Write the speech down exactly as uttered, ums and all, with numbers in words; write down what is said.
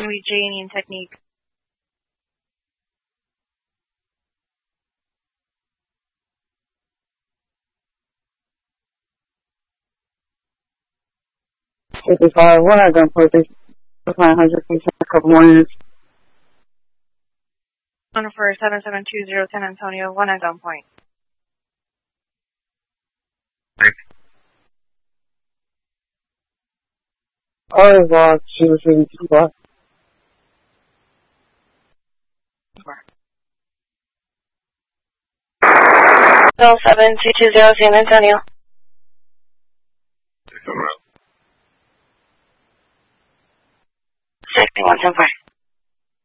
with Janie in Technique. fifty-five, one at gunpoint, nine hundred, please have a couple more minutes. One for seven seven two zero San Antonio, one at gunpoint. All is lost, she was receiving two blocks. seven two two zero San Antonio. sixty-one ten five.